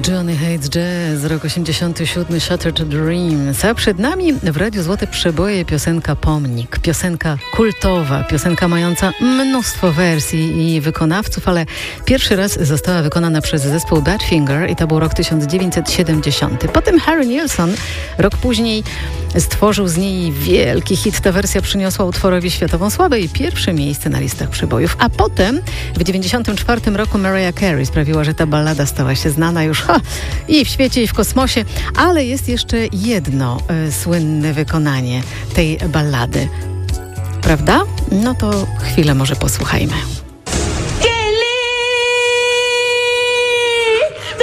Johnny Hates Jazz, rok 87, Shattered Dreams. A przed nami w Radiu Złote Przeboje piosenka Pomnik. Piosenka kultowa, piosenka mająca mnóstwo wersji i wykonawców, ale pierwszy raz została wykonana przez zespół Badfinger i to był rok 1970. Potem Harry Nilsson rok później stworzył z niej wielki hit. Ta wersja przyniosła utworowi światową sławę i pierwsze miejsce na listach przebojów. A potem w 1994 roku Mariah Carey sprawiła, że ta ballada stała się znana już i w świecie, i w kosmosie. Ale jest jeszcze jedno słynne wykonanie tej ballady. Prawda? No to chwilę może posłuchajmy.